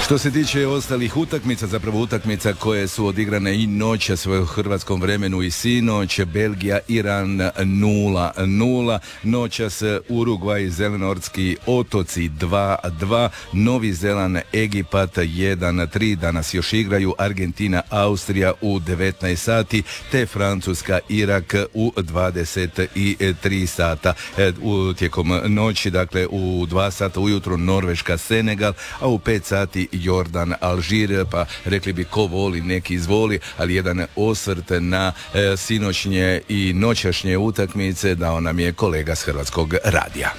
Što se tiče ostalih utakmica, zapravo utakmica koje su odigrane i noćas u hrvatskom vremenu i sinoć, Belgija, Iran 0-0, noćas Urugvaj, Zelenortski otoci 2-2, Novi Zeland, Egipat 1-3, danas još igraju Argentina, Austrija u 19 sati, te Francuska, Irak u 23 sata. Tijekom noći, dakle u 2 sata ujutro Norveška, Senegal, a u 5 sati Jordan, Alžir, pa rekli bi ko voli, neki izvoli, ali jedan osvrt na sinoćnje i noćašnje utakmice dao nam je kolega s Hrvatskog radija.